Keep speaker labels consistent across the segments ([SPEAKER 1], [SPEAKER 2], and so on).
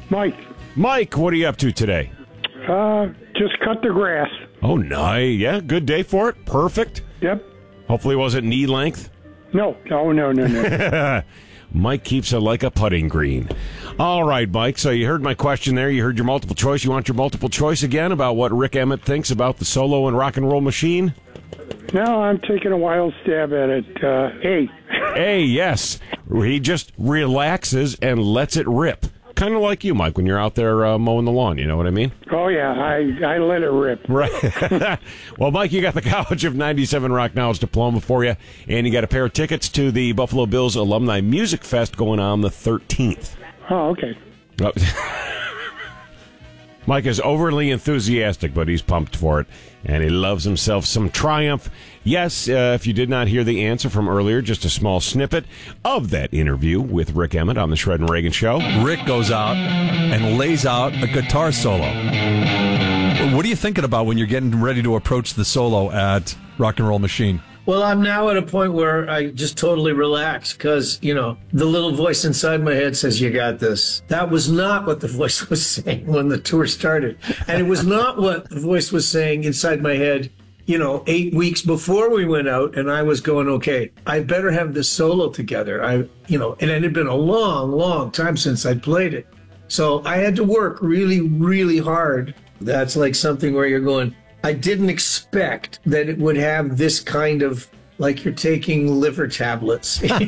[SPEAKER 1] Mike,
[SPEAKER 2] Mike, what are you up to today?
[SPEAKER 1] just cut the grass.
[SPEAKER 2] Oh, nice. Yeah, good day for it. Perfect.
[SPEAKER 1] Yep.
[SPEAKER 2] Hopefully it wasn't knee length.
[SPEAKER 1] No.
[SPEAKER 2] Mike keeps it like a putting green. All right, Mike, so you heard my question there. You heard your multiple choice. You want your multiple choice again about what Rick Emmett thinks about the Solo and Rock and Roll Machine?
[SPEAKER 1] No, I'm taking a wild stab at it. A.
[SPEAKER 2] A, yes. He just relaxes and lets it rip. Kind of like you, Mike, when you're out there mowing the lawn. You know what I mean?
[SPEAKER 1] Oh, yeah. I let it rip.
[SPEAKER 2] Right. Well, Mike, you got the College of 97 Rock Knowledge diploma for you, and you got a pair of tickets to the Buffalo Bills Alumni Music Fest going on the 13th.
[SPEAKER 1] Oh, okay.
[SPEAKER 2] Mike is overly enthusiastic, but he's pumped for it, and he loves himself some Triumph. Yes, if you did not hear the answer from earlier, just a small snippet of that interview with Rick Emmett on the Shred and Reagan Show.
[SPEAKER 3] Rick goes out and lays out a guitar solo. What are you thinking about when you're getting ready to approach the solo at Rock and Roll Machine?
[SPEAKER 4] Well, I'm now at a point where I just totally relax because, the little voice inside my head says, you got this. That was not what the voice was saying when the tour started. And it was not what the voice was saying inside my head, 8 weeks before we went out. And I was going, okay, I better have this solo together. And it had been a long, long time since I'd played it. So I had to work really, really hard. That's like something where you're going, I didn't expect that it would have this kind of, like you're taking liver tablets.
[SPEAKER 2] You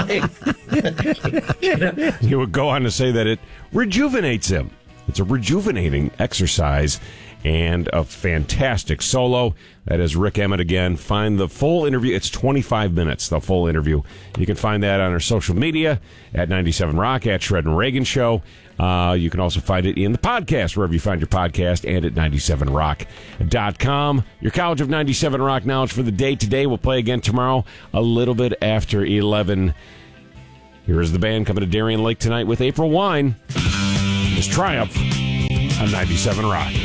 [SPEAKER 2] would go on to say that it rejuvenates him. It's a rejuvenating exercise and a fantastic solo. That is Rick Emmett again. Find the full interview. It's 25 minutes, the full interview. You can find that on our social media at 97 Rock, at Shred and Reagan Show. You can also find it in the podcast, wherever you find your podcast, and at 97rock.com. Your College of 97 Rock Knowledge for the day today. We'll play again tomorrow, a little bit after 11. Here is the band coming to Darien Lake tonight with April Wine. It's Triumph on 97 Rock.